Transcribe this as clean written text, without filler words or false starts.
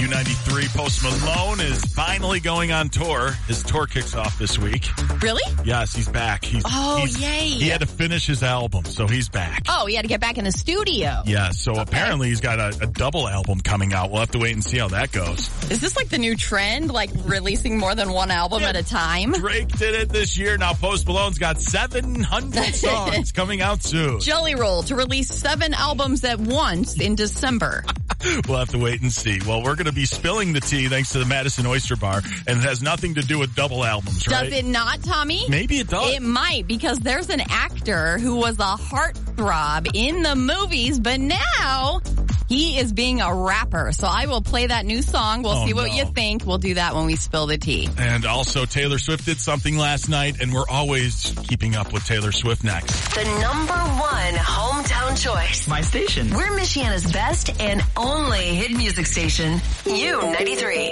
U93, Post Malone is finally going on tour. His tour kicks off this week. Really? Yes, he's back. Yay. He had to finish his album, so he's back. Oh, he had to get back in the studio. Yeah, so apparently he's got a double album coming out. We'll have to wait and see how that goes. Is this like the new trend, like releasing more than one album at a time? Drake did it this year. Now Post Malone's got 700 songs coming out soon. Jelly Roll to release 7 albums at once in December. We'll have to wait and see. Well, we're going to be spilling the tea thanks to the Madison Oyster Bar, and it has nothing to do with double albums, right? Does it not, Tommy? Maybe it does. It might, because there's an actor who was a heartthrob in the movies, but now he is being a rapper. So I will play that new song. We'll see what you think. We'll do that when we spill the tea. And also, Taylor Swift did something last night, and we're always keeping up with Taylor Swift next. The number 1 hometown choice. My station. We're Michiana's best and only hit music station, U93.